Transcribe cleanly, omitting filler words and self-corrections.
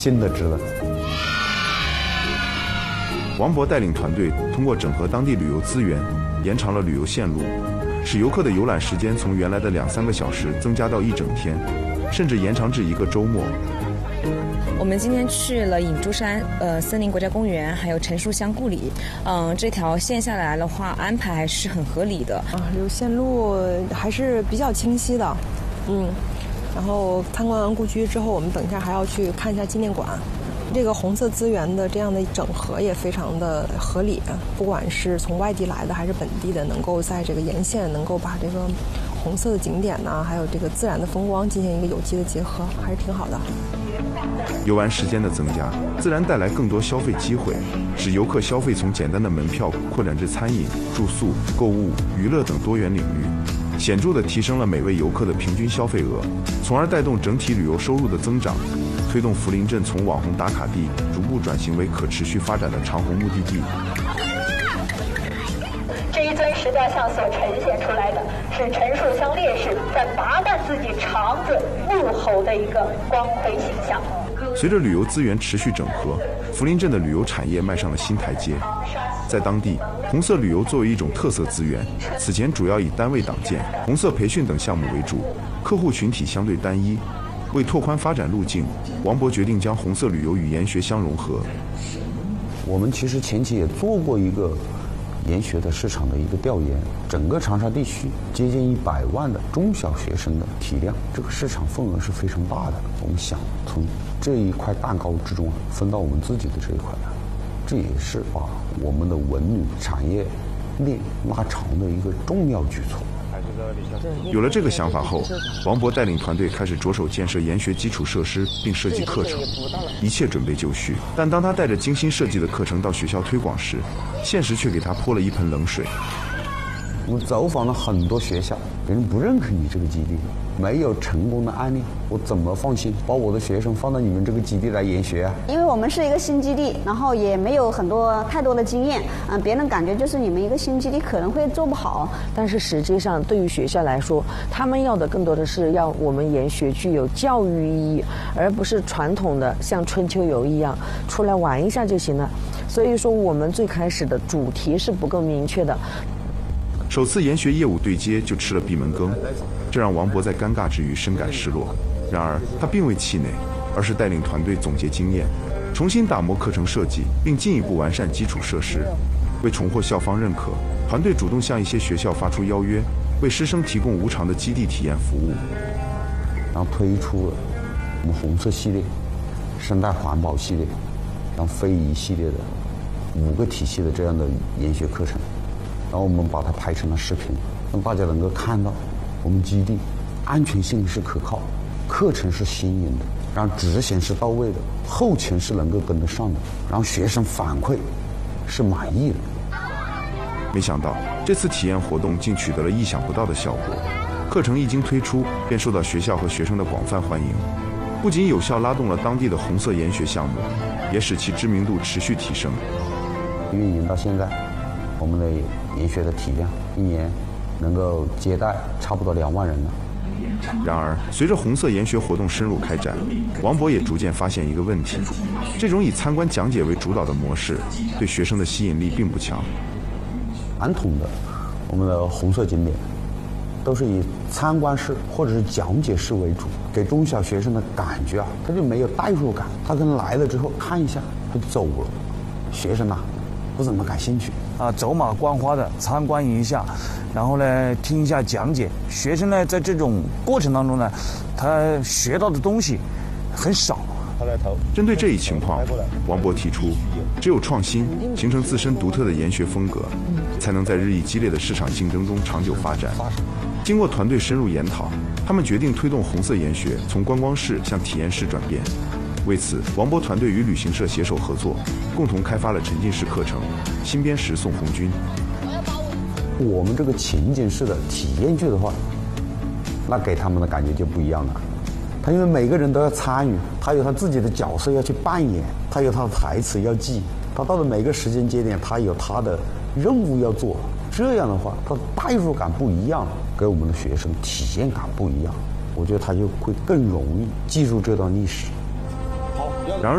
新的职能。 王博带领团队通过整合当地旅游资源，延长了旅游线路，使游客的游览时间从原来的2-3个小时增加到1整天，甚至延长至1个周末。 我们今天去了隐珠山、森林国家公园，还有陈树乡故里。这条线下来的话，安排还是很合理的。 旅游线路还是比较清晰的。然后参观完故居之后，我们等一下还要去看一下纪念馆。这个红色资源的这样的整合也非常的合理，不管是从外地来的还是本地的，能够在这个沿线能够把这个红色的景点呢，还有这个自然的风光进行一个有机的结合，还是挺好的。 游玩时间的增加，自然带来更多消费机会，使游客消费从简单的门票扩展至餐饮、住宿、购物、娱乐等多元领域，显著地提升了每位游客的平均消费额，从而带动整体旅游收入的增长，推动福林镇从网红打卡地逐步转型为可持续发展的长虹目的地。 这一尊石雕像所呈现出来的是陈树乡烈士在拔干自己肠子怒吼的一个光辉形象。 随着旅游资源持续整合，福林镇的旅游产业迈上了新台阶。在当地，红色旅游作为一种特色资源，此前主要以单位党建、红色培训等项目为主，客户群体相对单一。为拓宽发展路径，王博决定将红色旅游与研学相融合。 我们其实前期也做过一个研学的市场的一个调研，整个长沙地区接近100万的中小学生的体量，这个市场份额是非常大的。我们想从这一块蛋糕之中分到我们自己的这一块，这也是把我们的文旅产业链拉长的一个重要举措。 有了这个想法后，王博带领团队开始着手建设研学基础设施，并设计课程，一切准备就绪。但当他带着精心设计的课程到学校推广时，现实却给他泼了一盆冷水。 我走访了很多学校，别人不认可你这个基地，没有成功的案例，我怎么放心把我的学生放到你们这个基地来研学啊？ 因为我们是一个新基地，然后也没有太多的经验，别人感觉就是你们一个新基地可能会做不好。 但是实际上，对于学校来说，他们要的更多的是要我们研学具有教育意义，而不是传统的像春秋游一样出来玩一下就行了。所以说，我们最开始的主题是不够明确的。 首次研学业务对接就吃了闭门羹，这让王博在尴尬之余深感失落。然而他并未气馁，而是带领团队总结经验，重新打磨课程设计，并进一步完善基础设施。为重获校方认可，团队主动向一些学校发出邀约，为师生提供无偿的基地体验服务。 然后推出了我们红色系列、生态环保系列、然后非遗系列的5个体系的这样的研学课程。然后我们把它拍成了视频，让大家能够看到我们基地安全性是可靠，课程是新颖的，然后执行是到位的，后勤是能够跟得上的，然后学生反馈是满意的。 没想到这次体验活动竟取得了意想不到的效果，课程一经推出便受到学校和学生的广泛欢迎，不仅有效拉动了当地的红色研学项目，也使其知名度持续提升。 运营到现在，我们的研学的体量一年能够接待差不多2万人了。 然而，随着红色研学活动深入开展，王博也逐渐发现一个问题：这种以参观讲解为主导的模式，对学生的吸引力并不强。 传统的我们的红色景点都是以参观式或者是讲解式为主，给中小学生的感觉他就没有代入感，他可能来了之后看一下就走了，学生不怎么感兴趣。 走马观花的参观一下，然后呢听一下讲解。学生呢在这种过程当中呢，他学到的东西很少。 针对这一情况，王博提出，只有创新，形成自身独特的研学风格，才能在日益激烈的市场竞争中长久发展。经过团队深入研讨，他们决定推动红色研学从观光式向体验式转变。为此，王博团队与旅行社携手合作，共同开发了沉浸式课程《新编时送红军》。 我们这个情景式的体验剧的话，那给他们的感觉就不一样了。他因为每个人都要参与，他有他自己的角色要去扮演，他有他的台词要记，他到了每个时间节点，他有他的任务要做。这样的话，他的代入感不一样，给我们的学生体验感不一样，我觉得他就会更容易记住这段历史。 然而